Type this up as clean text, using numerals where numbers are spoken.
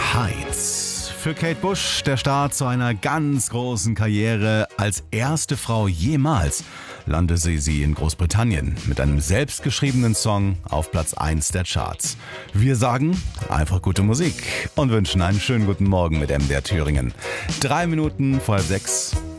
Heights. Für Kate Bush der Start zu einer ganz großen Karriere. Als erste Frau jemals landete sie in Großbritannien mit einem selbstgeschriebenen Song auf Platz 1 der Charts. Wir sagen einfach gute Musik und wünschen einen schönen guten Morgen mit MDR Thüringen. 3 Minuten vor 6.